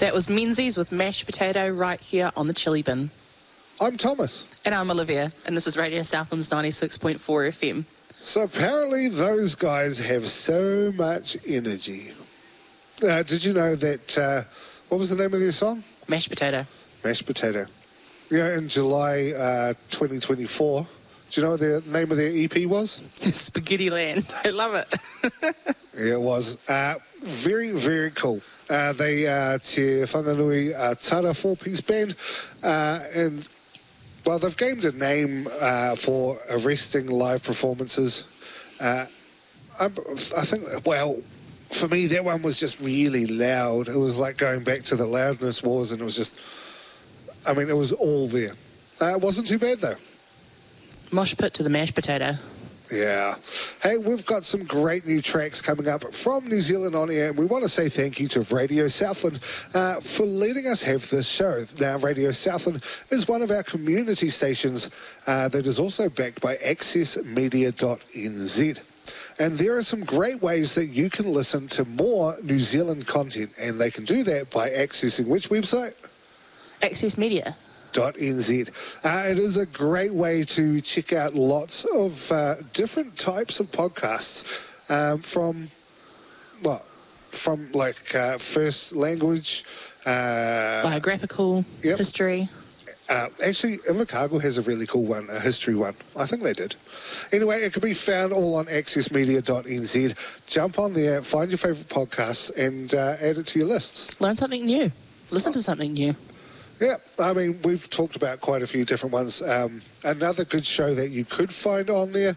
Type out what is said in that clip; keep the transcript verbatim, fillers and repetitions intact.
That was Menzies with Mashed Potato right here on the Chili Bin. I'm Thomas. And I'm Olivia, and this is Radio Southland's ninety-six point four F M. So apparently those guys have so much energy. Uh, did you know that, uh, what was the name of their song? Mashed Potato. Mashed Potato. You know, in July uh, twenty twenty-four, do you know what the name of their E P was? Spaghetti Land. I love it. Yeah, it was. Uh, very, very cool. Uh, they are uh, Te Whanganui uh, Tara four-piece band, uh, and, well, they've gained a name uh, for arresting live performances. Uh, I, I think, well, for me, that one was just really loud. It was like going back to the loudness wars, and it was just, I mean, it was all there. Uh, it wasn't too bad, though. Mosh pit to the mashed potato. Yeah. Hey, we've got some great new tracks coming up from New Zealand On Air, and we want to say thank you to Radio Southland uh, for letting us have this show. Now, Radio Southland is one of our community stations uh, that is also backed by access media dot n z. And there are some great ways that you can listen to more New Zealand content, and they can do that by accessing which website? Access Media. .nz. Uh, it is a great way to check out lots of uh, different types of podcasts um, from, well, from like uh, first language. Uh, Biographical, yep. history. Uh, actually, Invercargill has a really cool one, a history one. I think they did. Anyway, it can be found all on access media dot n z. Jump on there, find your favourite podcasts and uh, add it to your lists. Learn something new. Listen to something new. Yeah, I mean, we've talked about quite a few different ones. Um, another good show that you could find on there